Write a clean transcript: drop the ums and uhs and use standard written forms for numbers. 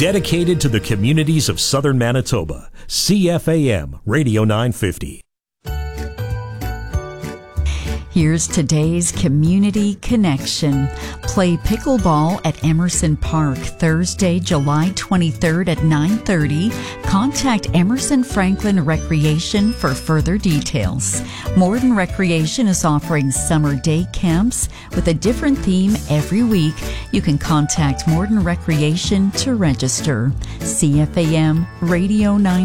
Dedicated to the communities of southern Manitoba, CFAM Radio 950. Here's today's Community Connection. Play pickleball at Emerson Park Thursday, July 23rd at 9:30. Contact Emerson Franklin Recreation for further details. Morden Recreation is offering summer day camps with a different theme every week. You can contact Morden Recreation to register. CFAM Radio 9.